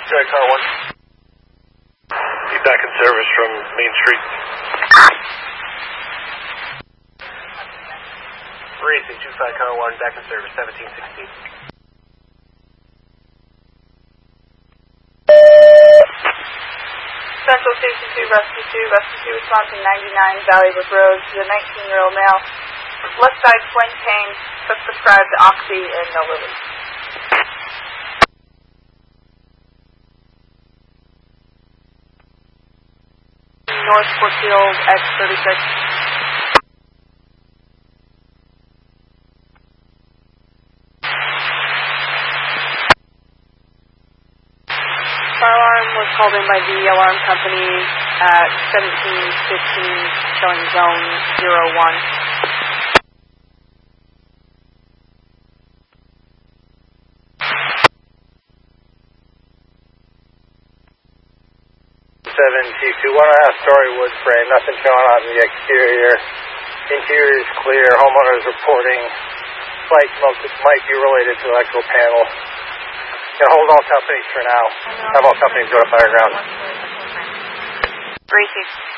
Sky Car 1. Be back in service from Main Street. Racing 2 Sky Car 1, back in service, 1716. Central Station 2, Rescue 2 responding 99 Valleywood Road to the 19-year-old male. Left side twin pain, prescribed Oxy and no relief. North Portfield X36. Fire alarm was called in by the alarm company at 1715, showing zone 01. Storywood frame, nothing showing on the exterior. Interior is clear. Homeowners reporting slight smoke that might be related to electrical panel. Can hold all companies for now. Have all companies go to fire ground. Racing.